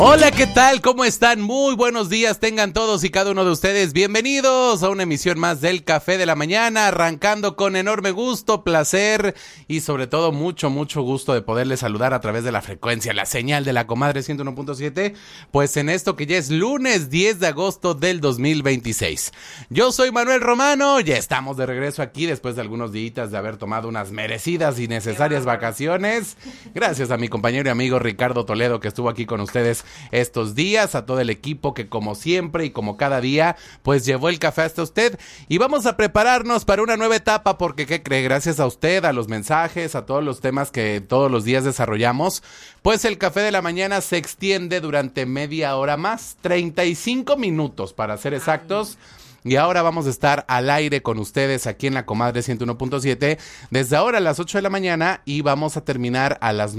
Hola, ¿qué tal? ¿Cómo están? Muy buenos días tengan todos y cada uno de ustedes. Bienvenidos a una emisión más del Café de la Mañana, arrancando con enorme gusto, placer y sobre todo mucho gusto de poderles saludar a través de la frecuencia, la señal de la comadre 101.7, pues en esto que ya es lunes 10 de agosto del 2026. Yo soy Manuel Romano, ya estamos de regreso aquí después de algunos días de haber tomado unas merecidas y necesarias vacaciones. Gracias a mi compañero y amigo Ricardo Toledo que estuvo aquí con ustedes estos días, a todo el equipo que como siempre y como cada día pues llevó el café hasta usted, y vamos a prepararnos para una nueva etapa porque ¿qué cree? Gracias a usted, a los mensajes, a todos los temas que todos los días desarrollamos, pues el Café de la Mañana se extiende durante media hora más, 35 minutos para ser exactos. Y ahora vamos a estar al aire con ustedes aquí en la Comadre 101.7 desde ahora a las 8 de la mañana y vamos a terminar a las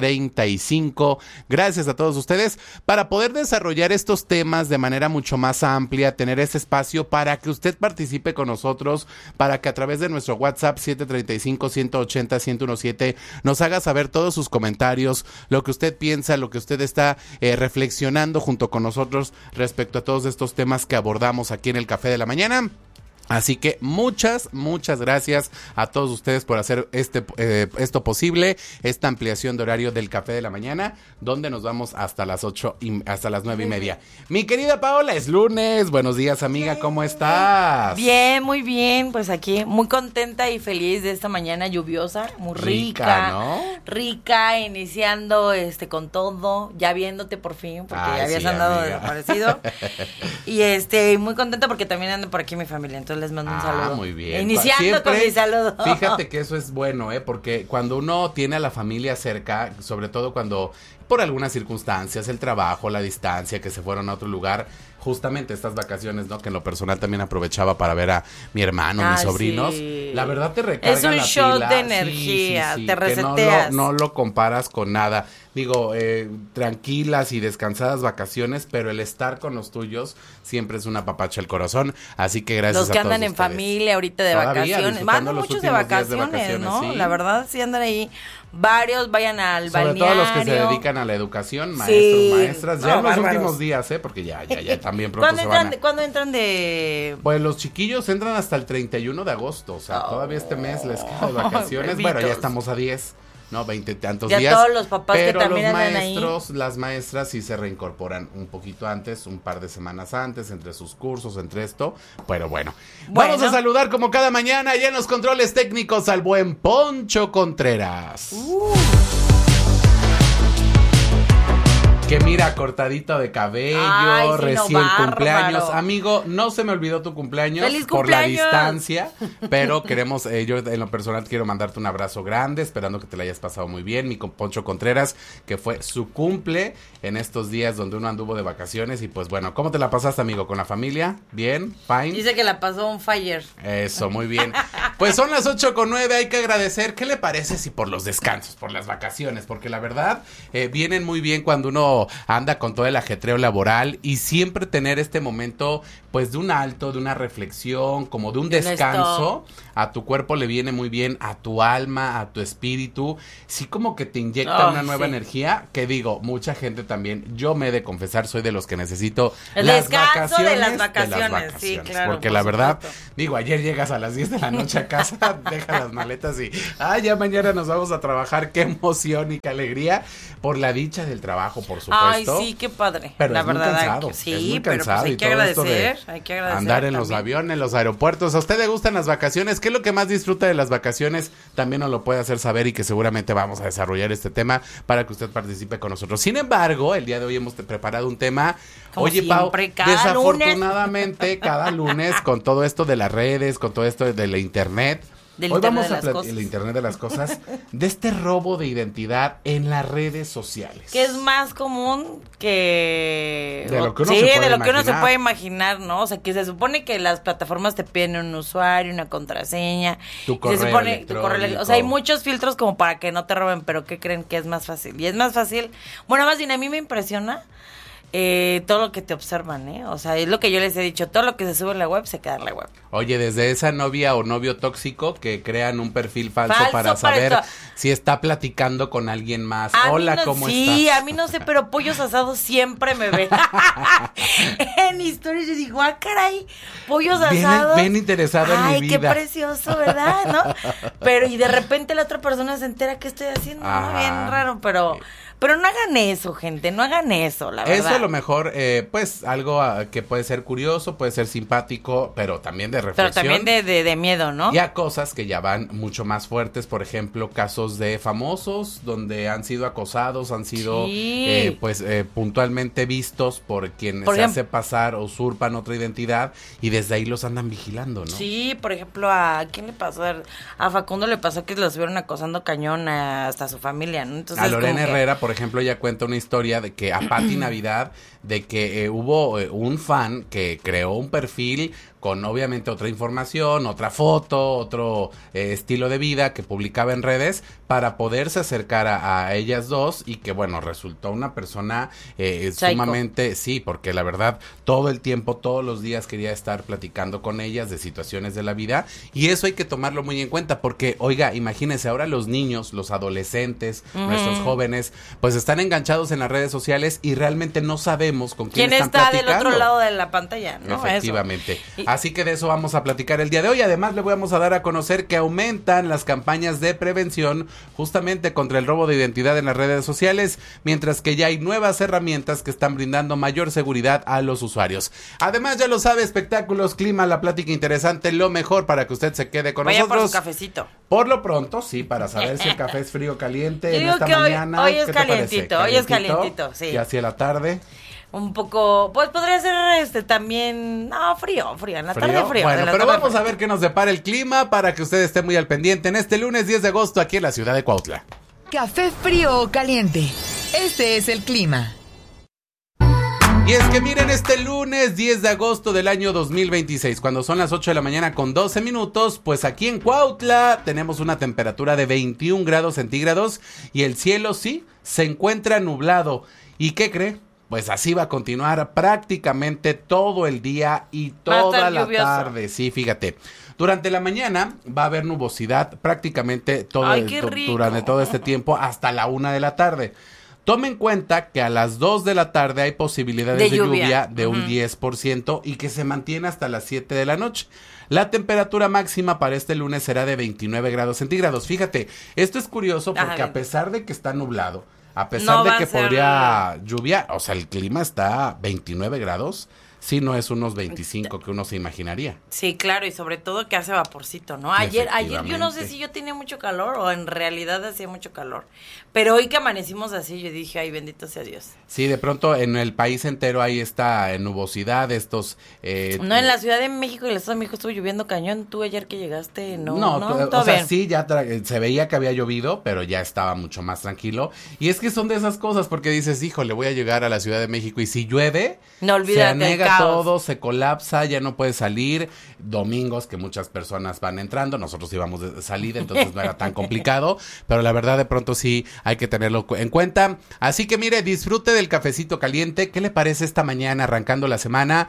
9:35. Gracias a todos ustedes para poder desarrollar estos temas de manera mucho más amplia, tener ese espacio para que usted participe con nosotros, para que a través de nuestro WhatsApp 735-180-1017 nos haga saber todos sus comentarios, lo que usted piensa, lo que usted está reflexionando junto con nosotros respecto a todos estos temas que abordamos aquí en el Café de la Mañana. Así que muchas gracias a todos ustedes por hacer esto posible, esta ampliación de horario del Café de la Mañana, donde nos vamos hasta las 9:30. Mi querida Paola, es lunes. Buenos días, amiga, ¿cómo estás? Bien, muy bien, pues aquí muy contenta y feliz de esta mañana lluviosa, muy rica, ¿no? Rica, iniciando con todo, ya viéndote por fin, porque ya habías andado desaparecido. Y muy contenta porque también anda por aquí mi familia, entonces les mando un saludo. Muy bien. Iniciando siempre, con mi saludo. Fíjate que eso es bueno, porque cuando uno tiene a la familia cerca, sobre todo cuando por algunas circunstancias, el trabajo, la distancia, que se fueron a otro lugar, justamente estas vacaciones, ¿no? Que en lo personal también aprovechaba para ver a mi hermano, mis sobrinos. Sí. La verdad te recarga es un la shot pila. De energía, sí, te reseteas. No lo comparas con nada. Digo, tranquilas y descansadas vacaciones, pero el estar con los tuyos siempre es una papacha al corazón. Así que gracias a todos los que andan en ustedes. Familia ahorita de vacaciones. Van muchos de vacaciones, ¿no? Sí. La verdad, sí andan ahí varios, vayan al balneario. Sobre todo los que se dedican a la educación, maestros, maestras, ya en los últimos días, porque ya también pronto se van. ¿Cuándo entran de...? Pues los chiquillos entran hasta el 31 de agosto, o sea, todavía este mes les queda de vacaciones. Bueno, ya estamos a 10. No, 20 tantos días. Ya todos los papás pero que también los andan maestros, ahí. Las maestras sí se reincorporan un poquito antes, un par de semanas antes, entre sus cursos, entre esto. Pero bueno. Vamos a saludar como cada mañana ya en los controles técnicos al buen Poncho Contreras. Que mira, cortadito de cabello, recién cumpleaños. Amigo, no se me olvidó tu cumpleaños. ¡Feliz por cumpleaños! La distancia, pero queremos, yo en lo personal quiero mandarte un abrazo grande, esperando que te la hayas pasado muy bien. Mi Poncho Contreras, que fue su cumple en estos días donde uno anduvo de vacaciones. Y pues bueno, ¿cómo te la pasaste, amigo? ¿Con la familia? ¿Bien? ¿Fine? Dice que la pasó on fire. Eso, muy bien. Pues son las 8:09, hay que agradecer. ¿Qué le parece si por los descansos, por las vacaciones? Porque la verdad, vienen muy bien cuando uno anda con todo el ajetreo laboral y siempre tener este momento pues de un alto, de una reflexión, como de un descanso. A tu cuerpo le viene muy bien, a tu alma, a tu espíritu, sí, como que te inyecta una nueva energía, que digo, mucha gente también, yo me he de confesar, soy de los que necesito el descanso de las vacaciones, sí, claro, porque la verdad, digo, ayer llegas a las 10 de la noche a casa, dejas las maletas y, ya mañana nos vamos a trabajar, qué emoción y qué alegría, por la dicha del trabajo, por supuesto. Ay, sí, qué padre, pero la es verdad, muy cansado, sí, es muy pero cansado, pues hay que agradecer, andar en los aviones, en los aeropuertos. ¿A usted le gustan las vacaciones? ¿Qué es lo que más disfruta de las vacaciones? También nos lo puede hacer saber y que seguramente vamos a desarrollar este tema para que usted participe con nosotros. Sin embargo, el día de hoy hemos preparado un tema. Oye, Pau, desafortunadamente cada lunes con todo esto de las redes, con todo esto de la internet, hoy vamos a hablar el internet de las cosas, de este robo de identidad en las redes sociales. Que es más común que... de lo que uno se puede imaginar, ¿no? O sea, que se supone que las plataformas te piden un usuario, una contraseña. Tu correo electrónico. O sea, hay muchos filtros como para que no te roben, pero ¿qué creen que es más fácil? Y es más fácil... Bueno, más bien a mí me impresiona todo lo que te observan, ¿eh? O sea, es lo que yo les he dicho, todo lo que se sube en la web se queda en la web. Oye, desde esa novia o novio tóxico que crean un perfil falso para saber si está platicando con alguien más. Hola, ¿cómo estás? Sí, a mí no sé, pero pollos asados siempre me ven. En historias yo digo, caray, pollos asados. Bien interesado en mi vida. Ay, qué precioso, ¿verdad? ¿No? Pero y de repente la otra persona se entera que estoy haciendo, ¿no? Bien raro, pero no hagan eso, gente, no hagan eso, la verdad. Eso a lo mejor, pues, algo que puede ser curioso, puede ser simpático, pero también de reflexión. Pero también de miedo, ¿no? Y a cosas que ya van mucho más fuertes, por ejemplo, casos de famosos, donde han sido acosados, han sido, puntualmente vistos por quien se hace pasar, usurpan otra identidad, y desde ahí los andan vigilando, ¿no? Sí, por ejemplo, ¿a quién le pasó? A Facundo le pasó que lo estuvieron acosando cañón hasta su familia, ¿no? Entonces, a Lorena Herrera, por ejemplo, ella cuenta una historia de que a Pati Navidad, de que hubo un fan que creó un perfil con obviamente otra información, otra foto, otro estilo de vida que publicaba en redes para poderse acercar a ellas dos y que bueno, resultó una persona sumamente, sí, porque la verdad todo el tiempo, todos los días quería estar platicando con ellas de situaciones de la vida y eso hay que tomarlo muy en cuenta porque, oiga, imagínense ahora los niños, los adolescentes, nuestros jóvenes, pues están enganchados en las redes sociales y realmente no sabemos con quién están platicando. ¿Quién está del otro lado de la pantalla? ¿No? Efectivamente. Así que de eso vamos a platicar el día de hoy. Además, le vamos a dar a conocer que aumentan las campañas de prevención justamente contra el robo de identidad en las redes sociales, mientras que ya hay nuevas herramientas que están brindando mayor seguridad a los usuarios. Además, ya lo sabe, espectáculos, clima, la plática interesante, lo mejor para que usted se quede con nosotros. Vaya por su cafecito. Por lo pronto, sí, para saber si el café es frío o caliente en esta mañana. Hoy es calientito, hoy es calientito, sí. Y hacia la tarde. Un poco, pues podría ser también, frío, en la tarde frío. Bueno, pero vamos a ver qué nos depara el clima para que usted esté muy al pendiente en este lunes 10 de agosto aquí en la ciudad de Cuautla. Café frío o caliente, este es el clima. Y es que miren, este lunes 10 de agosto del año 2026, cuando son las 8 de la mañana con 12 minutos, pues aquí en Cuautla tenemos una temperatura de 21 grados centígrados y el cielo sí se encuentra nublado. ¿Y qué cree? Pues así va a continuar prácticamente todo el día y toda la tarde. Sí, fíjate. Durante la mañana va a haber nubosidad prácticamente durante todo este tiempo hasta la 1 de la tarde. Tome en cuenta que a las 2 de la tarde hay posibilidades de lluvia de un 10% y que se mantiene hasta las 7 de la noche. La temperatura máxima para este lunes será de 29 grados centígrados. Fíjate, esto es curioso porque a pesar de que está nublado, a pesar de que podría lluvia, o sea, el clima está 29 grados, sí no es unos 25 que uno se imaginaría. Sí, claro, y sobre todo que hace vaporcito, ¿no? Ayer yo no sé si yo tenía mucho calor o en realidad hacía mucho calor, pero hoy que amanecimos así yo dije, ay, bendito sea Dios. Sí, de pronto en el país entero hay esta nubosidad, estos... no, en la Ciudad de México y el Estado de México estuvo lloviendo cañón. Tú ayer que llegaste, no, o sea, sí, ya se veía que había llovido, pero ya estaba mucho más tranquilo. Y es que son de esas cosas porque dices, híjole, voy a llegar a la Ciudad de México y si llueve, no olvídate, se anega todo, se colapsa, ya no puede salir. Domingos que muchas personas van entrando, nosotros íbamos de salida, entonces no era tan complicado, pero la verdad de pronto sí hay que tenerlo en cuenta. Así que mire, disfrute del cafecito caliente. ¿Qué le parece esta mañana arrancando la semana?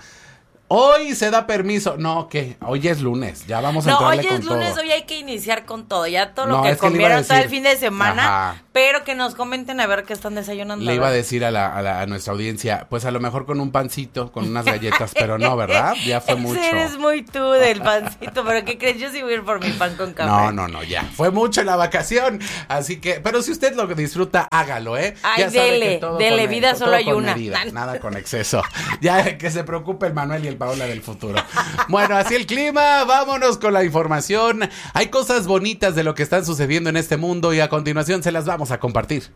Hoy se da permiso. No, ¿qué? Hoy es lunes. Ya vamos a entrarle con todo. No, hoy es lunes, hoy hay que iniciar con todo. Ya todo lo que comieron todo el fin de semana. Pero que nos comenten a ver qué están desayunando. Le iba a decir a nuestra audiencia, pues a lo mejor con un pancito, con unas galletas, pero no, ¿verdad? Ya fue mucho. Eres muy tú del pancito, pero ¿qué crees? Yo sí voy a ir por mi pan con café. No, ya. Fue mucho la vacación. Así que, pero si usted lo disfruta, hágalo, ¿eh? Ay, ya dele, vida solo hay una. Medida, nada con exceso. Ya que se preocupe el Manuel y el Paola del futuro. Bueno, así el clima, vámonos con la información. Hay cosas bonitas de lo que están sucediendo en este mundo y a continuación se las vamos a compartir.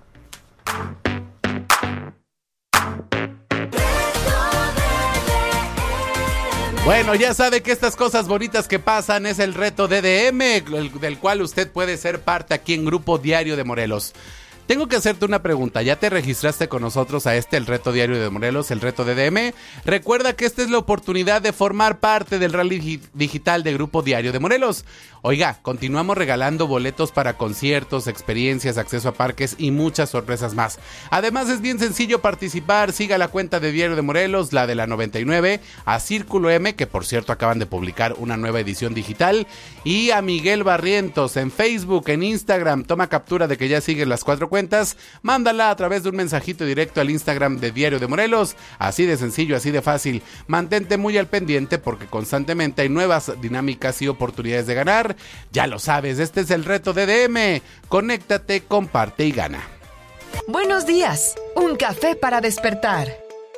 Bueno, ya sabe que estas cosas bonitas que pasan es el reto DDM, del cual usted puede ser parte aquí en Grupo Diario de Morelos. Tengo que hacerte una pregunta. ¿Ya te registraste con nosotros a el reto diario de Morelos, el reto DDM? Recuerda que esta es la oportunidad de formar parte del rally digital de Grupo Diario de Morelos. Oiga, continuamos regalando boletos para conciertos, experiencias, acceso a parques y muchas sorpresas más. Además, es bien sencillo participar. Siga la cuenta de Diario de Morelos, la de la 99, a Círculo M, que por cierto acaban de publicar una nueva edición digital, y a Miguel Barrientos en Facebook, en Instagram. Toma captura de que ya siguen las 4 cuentas, mándala a través de un mensajito directo al Instagram de Diario de Morelos. Así de sencillo, así de fácil. Mantente muy al pendiente porque constantemente hay nuevas dinámicas y oportunidades de ganar. Ya lo sabes, este es el reto DDM. Conéctate, comparte y gana. Buenos días, un café para despertar.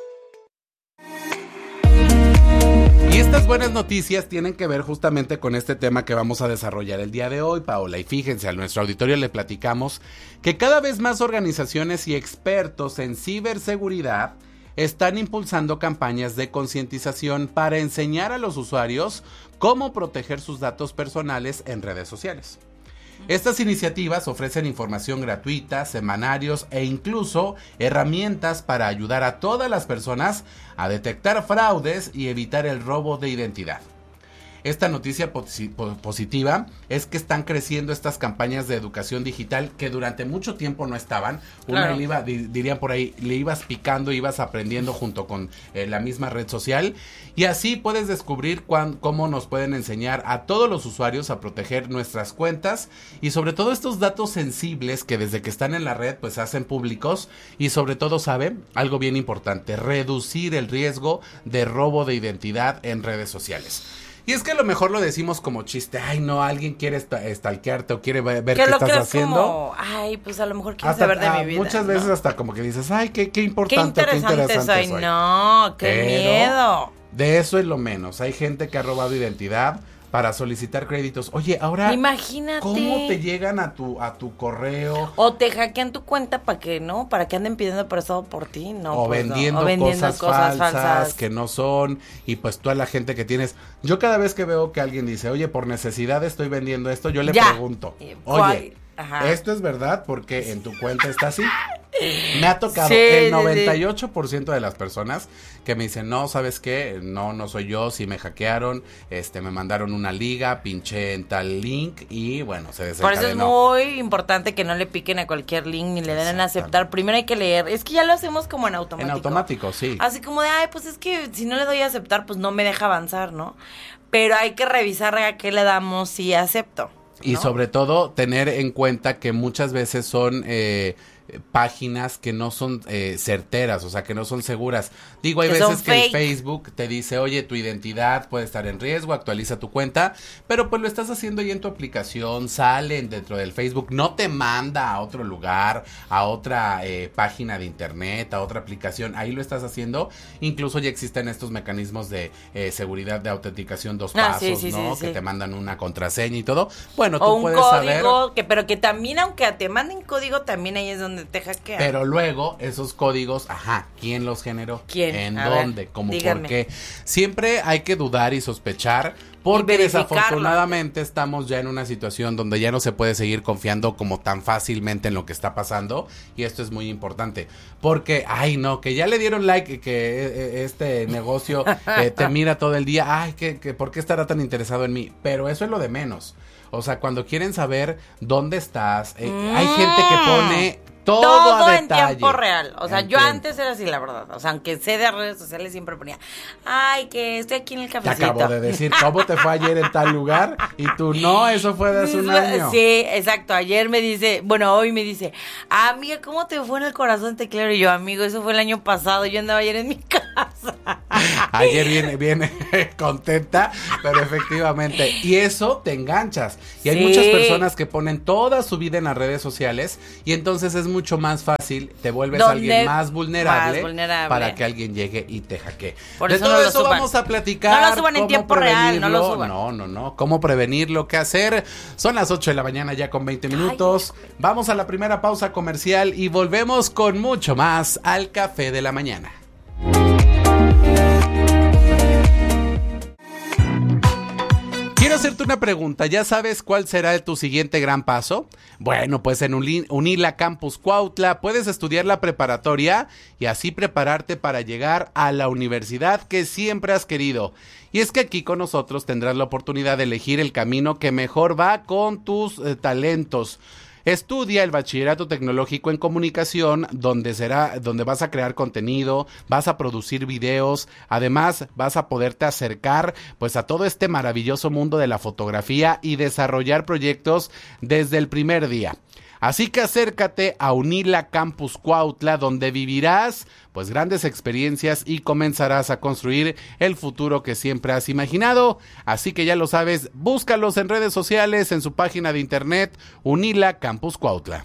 Y estas buenas noticias tienen que ver justamente con este tema que vamos a desarrollar el día de hoy, Paola. Y fíjense, a nuestro auditorio le platicamos que cada vez más organizaciones y expertos en ciberseguridad están impulsando campañas de concientización para enseñar a los usuarios cómo proteger sus datos personales en redes sociales. Estas iniciativas ofrecen información gratuita, semanarios e incluso herramientas para ayudar a todas las personas a detectar fraudes y evitar el robo de identidad. Esta noticia positiva es que están creciendo estas campañas de educación digital que durante mucho tiempo no estaban. Claro. Una dirían por ahí, le ibas picando, ibas aprendiendo junto con la misma red social, y así puedes descubrir cómo nos pueden enseñar a todos los usuarios a proteger nuestras cuentas y sobre todo estos datos sensibles que desde que están en la red pues se hacen públicos, y sobre todo, ¿saben? Algo bien importante, reducir el riesgo de robo de identidad en redes sociales. Y es que a lo mejor lo decimos como chiste, ay no, alguien quiere stalkearte o quiere ver qué estás haciendo. Como, ay, pues a lo mejor quiere saber de mi vida. Muchas veces hasta como que dices, ay, qué importante, qué interesante soy. No, qué miedo. De eso es lo menos. Hay gente que ha robado identidad para solicitar créditos. Oye, ahora, imagínate, ¿cómo te llegan a tu correo? O te hackean tu cuenta para que anden pidiendo prestado por ti, ¿no? O pues vendiendo, no. O vendiendo cosas falsas que no son, y pues toda la gente que tienes. Yo cada vez que veo que alguien dice, oye, por necesidad estoy vendiendo esto, yo le pregunto, oye, ¿esto es verdad? Porque en tu cuenta está así. Me ha tocado el 98% de las personas que me dicen, no, ¿sabes qué? No soy yo, sí me hackearon, me mandaron una liga, pinché en tal link y bueno, se desencadenó. Por eso es muy importante que no le piquen a cualquier link ni le den a aceptar. Primero hay que leer, es que ya lo hacemos como en automático. En automático, sí. Así como de, ay, pues es que si no le doy a aceptar, pues no me deja avanzar, ¿no? Pero hay que revisar a qué le damos si acepto, ¿no? Y sobre todo tener en cuenta que muchas veces son páginas que no son certeras, o sea, que no son seguras. Digo, hay veces que el Facebook te dice, oye, tu identidad puede estar en riesgo, actualiza tu cuenta, pero pues lo estás haciendo ahí en tu aplicación, salen dentro del Facebook, no te manda a otro lugar, a otra página de internet, a otra aplicación, ahí lo estás haciendo. Incluso ya existen estos mecanismos de seguridad de autenticación 2 pasos, ¿no? Que te mandan una contraseña y todo. Bueno, tú puedes saber. O un código, pero que también, aunque te manden código, también ahí es donde te hackean. Pero luego, esos códigos, ¿quién los generó? ¿Quién? ¿En a dónde? Ver, ¿Cómo? díganme. ¿Por qué? Siempre hay que dudar y sospechar, porque desafortunadamente estamos ya en una situación donde ya no se puede seguir confiando como tan fácilmente en lo que está pasando, y esto es muy importante, porque, ay no, que ya le dieron like, que este negocio te mira todo el día, ay, que ¿por qué estará tan interesado en mí? Pero eso es lo de menos. O sea, cuando quieren saber dónde estás, hay gente que pone todo a en detalle. Tiempo real. O sea, yo antes era así, la verdad. O sea, aunque sé de redes sociales, siempre ponía, ay, que estoy aquí en el cafecito. Te acabo de decir, ¿cómo te fue ayer en tal lugar? Y tú, no, eso fue de hace un año. Sí, exacto. Hoy me dice, amiga, ¿cómo te fue en el corazón teclero? Y yo, amigo, eso fue el año pasado. Yo andaba ayer en mi casa. Ayer viene contenta, pero efectivamente. Y eso te enganchas. Y hay muchas personas que ponen toda su vida en las redes sociales, y entonces es mucho más fácil, te vuelves alguien más vulnerable para que alguien llegue y te hackee. De todo eso vamos a platicar. No lo suban en tiempo real, no lo suban. No. ¿Cómo prevenirlo? ¿Qué hacer? Son las 8 de la mañana ya con 20 minutos. Vamos a la primera pausa comercial y volvemos con mucho más al Café de la Mañana. Quiero hacerte una pregunta. ¿Ya sabes cuál será tu siguiente gran paso? Bueno, pues en UNILA Campus Cuautla puedes estudiar la preparatoria y así prepararte para llegar a la universidad que siempre has querido. Y es que aquí con nosotros tendrás la oportunidad de elegir el camino que mejor va con tus talentos. Estudia el Bachillerato Tecnológico en Comunicación, donde vas a crear contenido, vas a producir videos, además vas a poderte acercar pues a todo este maravilloso mundo de la fotografía y desarrollar proyectos desde el primer día. Así que acércate a UNILA Campus Cuautla, donde vivirás pues grandes experiencias y comenzarás a construir el futuro que siempre has imaginado. Así que ya lo sabes, búscalos en redes sociales, en su página de internet, UNILA Campus Cuautla.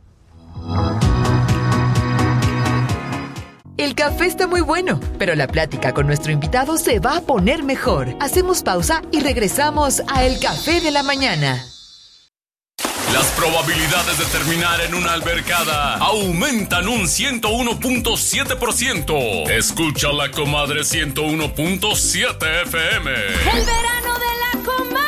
El café está muy bueno, pero la plática con nuestro invitado se va a poner mejor. Hacemos pausa y regresamos a El Café de la Mañana. Las probabilidades de terminar en una albercada aumentan un 101.7%. Escucha La Comadre 101.7 FM. El verano de La Comadre.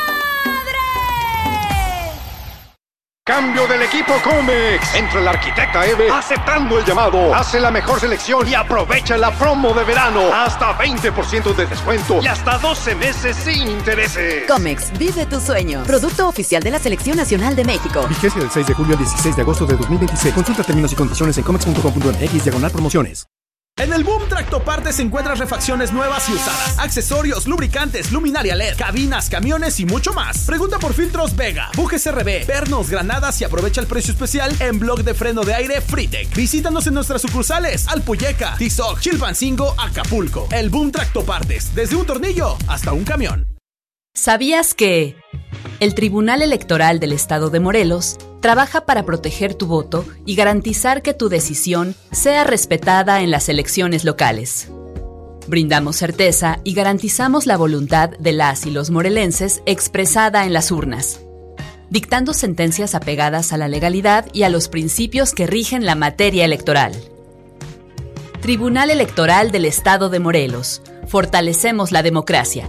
Cambio del equipo Comex. Entra la arquitecta Eve aceptando el llamado. Hace la mejor selección y aprovecha la promo de verano. Hasta 20% de descuento y hasta 12 meses sin intereses. Comex, vive tu sueño. Producto oficial de la Selección Nacional de México. Vigencia del 6 de julio al 16 de agosto de 2026. Consulta términos y condiciones en comex.com.mx/promociones. En el Boom Tractopartes encuentras refacciones nuevas y usadas, accesorios, lubricantes, luminaria LED, cabinas, camiones y mucho más. Pregunta por filtros Vega, bujes RB, pernos, granadas y aprovecha el precio especial en bloc de freno de aire Fritec. Visítanos en nuestras sucursales Alpuyeca, Tizoc, Chilpancingo, Acapulco. El Boom Tractopartes, desde un tornillo hasta un camión. ¿Sabías que el Tribunal Electoral del Estado de Morelos trabaja para proteger tu voto y garantizar que tu decisión sea respetada en las elecciones locales? Brindamos certeza y garantizamos la voluntad de las y los morelenses expresada en las urnas, dictando sentencias apegadas a la legalidad y a los principios que rigen la materia electoral. Tribunal Electoral del Estado de Morelos. Fortalecemos la democracia.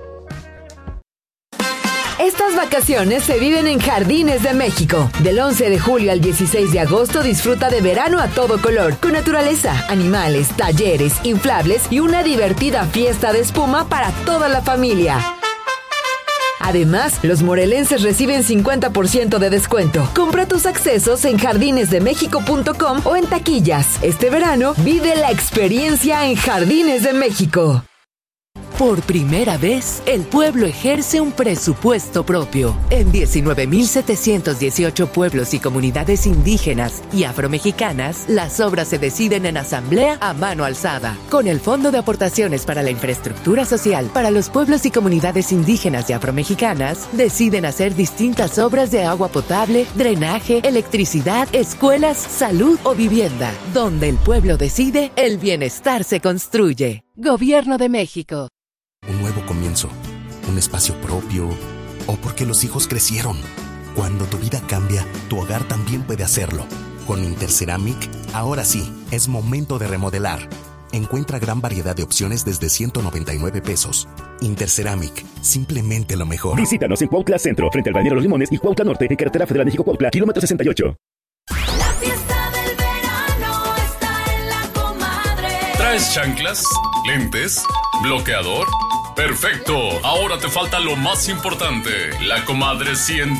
Estas vacaciones se viven en Jardines de México. Del 11 de julio al 16 de agosto disfruta de verano a todo color, con naturaleza, animales, talleres, inflables y una divertida fiesta de espuma para toda la familia. Además, los morelenses reciben 50% de descuento. Compra tus accesos en jardinesdemexico.com o en taquillas. Este verano, vive la experiencia en Jardines de México. Por primera vez, el pueblo ejerce un presupuesto propio. En 19.718 pueblos y comunidades indígenas y afromexicanas, las obras se deciden en asamblea a mano alzada. Con el Fondo de Aportaciones para la Infraestructura Social para los pueblos y comunidades indígenas y afromexicanas, deciden hacer distintas obras de agua potable, drenaje, electricidad, escuelas, salud o vivienda. Donde el pueblo decide, el bienestar se construye. Gobierno de México. Un nuevo comienzo, un espacio propio, o porque los hijos crecieron. Cuando tu vida cambia, tu hogar también puede hacerlo. Con Interceramic, ahora sí, es momento de remodelar. Encuentra gran variedad de opciones desde 199 pesos. Interceramic, simplemente lo mejor. Visítanos en Cuautla Centro, frente al Balneario Los Limones y Cuautla Norte, en Carretera Federal México-Cuautla, kilómetro 68. La fiesta del verano está en La Comadre. ¿Traes chanclas? ¿Lentes? ¿Bloqueador? ¡Perfecto! Ahora te falta lo más importante. La Comadre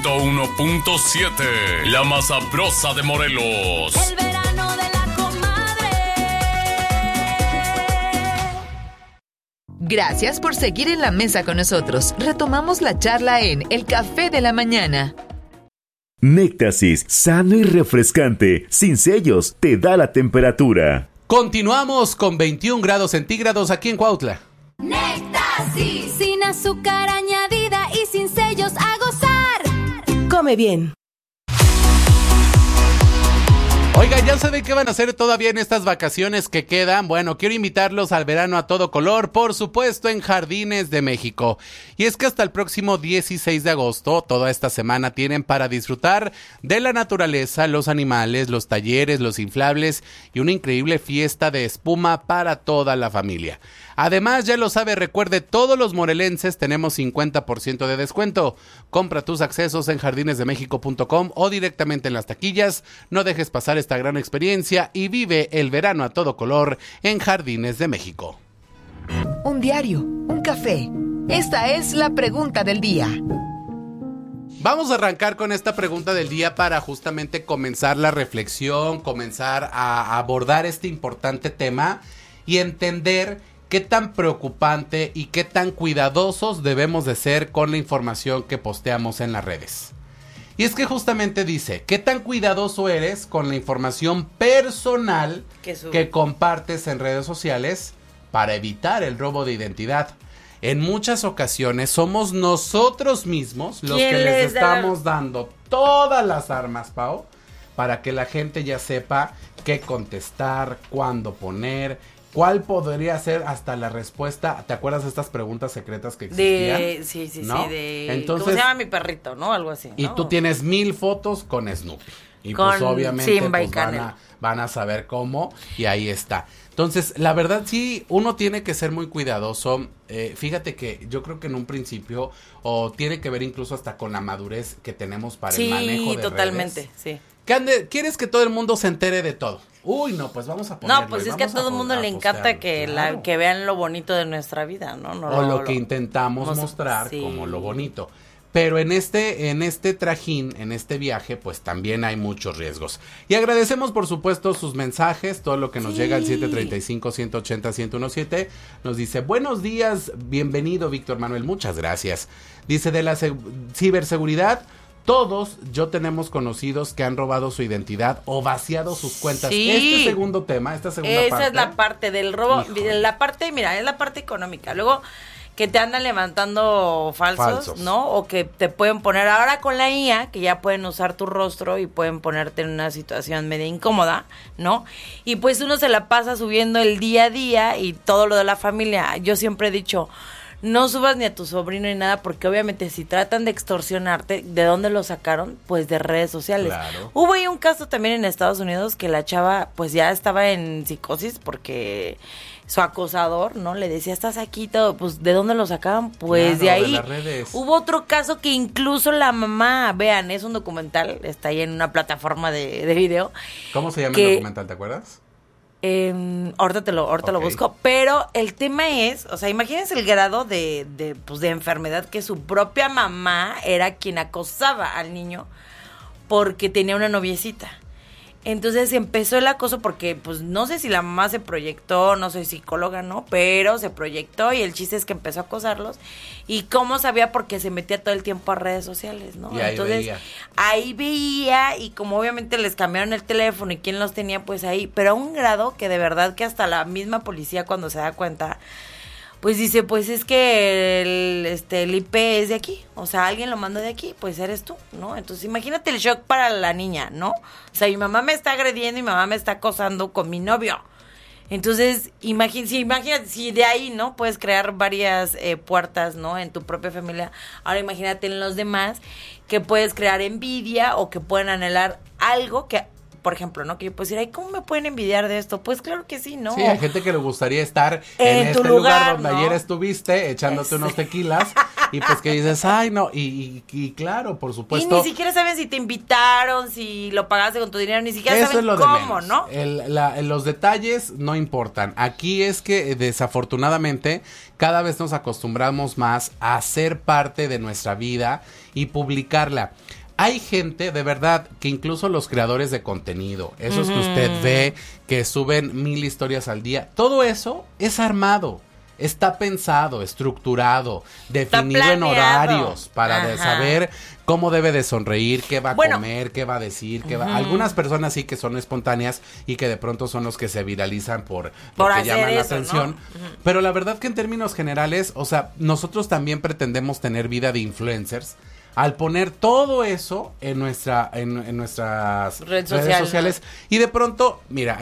101.7, la más sabrosa de Morelos. El verano de La Comadre. Gracias por seguir en la mesa con nosotros. Retomamos la charla en El Café de la Mañana. Néctasis, sano y refrescante, sin sellos, te da la temperatura. Continuamos con 21 grados centígrados aquí en Cuautla. Néctasis, sin azúcar añadida y sin sellos, a gozar. Come bien. Oigan, ¿ya saben qué van a hacer todavía en estas vacaciones que quedan? Bueno, quiero invitarlos al verano a todo color, por supuesto en Jardines de México. Y es que hasta el próximo 16 de agosto, toda esta semana tienen para disfrutar de la naturaleza, los animales, los talleres, los inflables y una increíble fiesta de espuma para toda la familia. Además, ya lo sabe, recuerde, todos los morelenses tenemos 50% de descuento. Compra tus accesos en jardinesdemexico.com o directamente en las taquillas. No dejes pasar esta gran experiencia y vive el verano a todo color en Jardines de México. Un diario, un café. Esta es la pregunta del día. Vamos a arrancar con esta pregunta del día para justamente comenzar la reflexión, comenzar a abordar este importante tema y entender qué tan preocupante y qué tan cuidadosos debemos de ser con la información que posteamos en las redes. Y es que justamente dice, ¿qué tan cuidadoso eres con la información personal que compartes en redes sociales para evitar el robo de identidad? En muchas ocasiones somos nosotros mismos los que les estamos dando todas las armas, Pau, para que la gente ya sepa qué contestar, cuándo poner, cuál podría ser hasta la respuesta. ¿Te acuerdas de estas preguntas secretas que existían? Sí, ¿no? Entonces, ¿cómo se llama mi perrito, no? Algo así, ¿no? Y tú tienes 1000 fotos con Snoopy. Y pues obviamente pues, van a saber cómo, y ahí está. Entonces, la verdad sí, uno tiene que ser muy cuidadoso. Fíjate que yo creo que en un principio, o tiene que ver incluso hasta con la madurez que tenemos para el manejo de totalmente, redes. sí. ¿Quieres que todo el mundo se entere de todo? Uy, no, pues vamos a ponerlo. No, pues es que a todo el mundo le encanta que vean lo bonito de nuestra vida, ¿no? O lo que intentamos mostrar como lo bonito. Pero en este trajín, en este viaje, pues también hay muchos riesgos. Y agradecemos, por supuesto, sus mensajes, todo lo que nos llega al 735-180-1017. Nos dice, buenos días, bienvenido, Víctor Manuel, muchas gracias. Dice, de la ciberseguridad, todos tenemos conocidos que han robado su identidad o vaciado sus cuentas. Sí. Este segundo tema, esta segunda parte. Esa es la parte del robo, la parte económica. Luego, que te andan levantando falsos, ¿no? O que te pueden poner ahora con la IA, que ya pueden usar tu rostro y pueden ponerte en una situación media incómoda, ¿no? Y pues uno se la pasa subiendo el día a día y todo lo de la familia. Yo siempre he dicho, no subas ni a tu sobrino ni nada, porque obviamente si tratan de extorsionarte, ¿de dónde lo sacaron? Pues de redes sociales. Claro. Hubo ahí un caso también en Estados Unidos que la chava pues ya estaba en psicosis porque su acosador, ¿no? Le decía, estás aquí, todo, pues, ¿de dónde lo sacaban? Pues de ahí. De hubo otro caso que incluso la mamá, vean, es un documental, está ahí en una plataforma de video. ¿Cómo se llama el documental, te acuerdas? Ahorita lo busco, pero el tema es, o sea, imagínense el grado de enfermedad que su propia mamá era quien acosaba al niño porque tenía una noviecita. Entonces empezó el acoso porque, pues, no sé si la mamá se proyectó, no soy psicóloga, ¿no? Pero se proyectó y el chiste es que empezó a acosarlos. ¿Y cómo sabía? Porque se metía todo el tiempo a redes sociales, ¿no? Y entonces, ahí veía y como obviamente les cambiaron el teléfono y quién los tenía, pues ahí. Pero a un grado que de verdad que hasta la misma policía cuando se da cuenta, pues dice, pues es que el IP es de aquí, o sea, alguien lo mandó de aquí, pues eres tú, ¿no? Entonces imagínate el shock para la niña, ¿no? O sea, mi mamá me está agrediendo y mi mamá me está acosando con mi novio. Entonces, imagínate, si de ahí, ¿no? Puedes crear varias puertas, ¿no? En tu propia familia. Ahora imagínate en los demás que puedes crear envidia o que pueden anhelar algo que, por ejemplo, ¿no? Que yo puedo decir, ay, ¿cómo me pueden envidiar de esto? Pues claro que sí, ¿no? Sí, hay gente que le gustaría estar en este lugar donde ayer estuviste, echándote unos tequilas, y pues que dices, ay, no, y claro, por supuesto. Y ni siquiera saben si te invitaron, si lo pagaste con tu dinero, ni siquiera saben cómo, ¿no? Los detalles no importan. Aquí es que, desafortunadamente, cada vez nos acostumbramos más a ser parte de nuestra vida y publicarla. Hay gente, de verdad, que incluso los creadores de contenido, esos que usted ve, que suben 1000 historias al día, todo eso es armado, está pensado, estructurado, definido en horarios para saber cómo debe de sonreír, qué va a comer, qué va a decir, qué va. Algunas personas sí que son espontáneas y que de pronto son los que se viralizan porque llaman la atención, ¿no? Pero la verdad que en términos generales, o sea, nosotros también pretendemos tener vida de influencers, al poner todo eso en nuestras redes sociales. Y de pronto, mira,